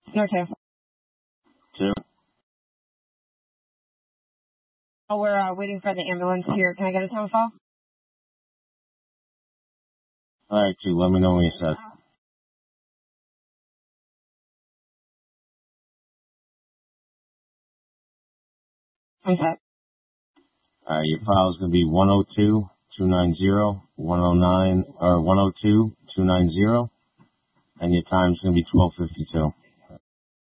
No, 2. 2. Oh, we're waiting for the ambulance here. Can I get a time call? All right, 2. Let me know when you're set. I'm set. All right, your file is going to be 102-290, 109, or 102-290, and your time is going to be 12:52.